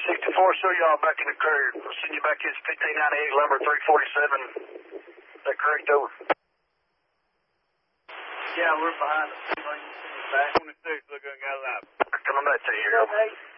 364, show y'all back in the curve. We'll send you back in 1598, lumber 347. Is that correct, over? Yeah, we're behind the 2 lanes back. 26, looking at a lap. Coming back to you here.